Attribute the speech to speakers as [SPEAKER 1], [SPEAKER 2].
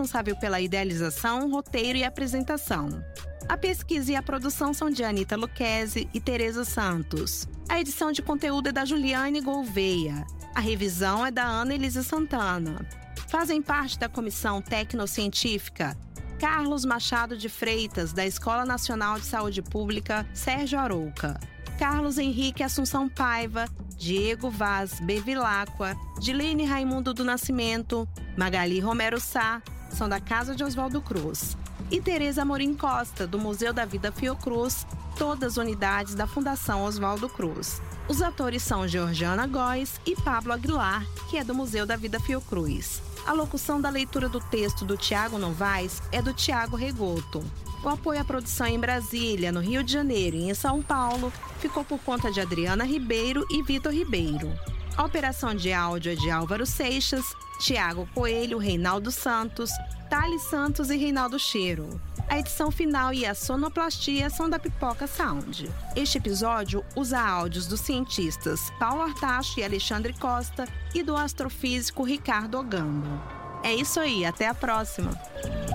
[SPEAKER 1] responsável pela idealização, roteiro e apresentação. A pesquisa e a produção são de Anitta Lucchesi e Tereza Santos. A edição de conteúdo é da Juliane Gouveia. A revisão é da Ana Elisa Santana. Fazem parte da comissão tecnocientífica Carlos Machado de Freitas, da Escola Nacional de Saúde Pública Sérgio Arouca, Carlos Henrique Assunção Paiva, Diego Vaz Bevilacqua, Dilene Raimundo do Nascimento, Magali Romero Sá, são da Casa de Oswaldo Cruz, e Tereza Amorim Costa, do Museu da Vida Fiocruz, todas unidades da Fundação Oswaldo Cruz. Os atores são Georgiana Góes e Pablo Aguilar, que é do Museu da Vida Fiocruz. A locução da leitura do texto do Tiago Novaes é do Tiago Regoto. O apoio à produção em Brasília, no Rio de Janeiro e em São Paulo ficou por conta de Adriana Ribeiro e Vitor Ribeiro. A operação de áudio é de Álvaro Seixas, Tiago Coelho, Reinaldo Santos, Thales Santos e Reinaldo Cheiro. A edição final e a sonoplastia são da Pipoca Sound. Este episódio usa áudios dos cientistas Paulo Artacho e Alexandre Costa e do astrofísico Ricardo Ogando. É isso aí, até a próxima!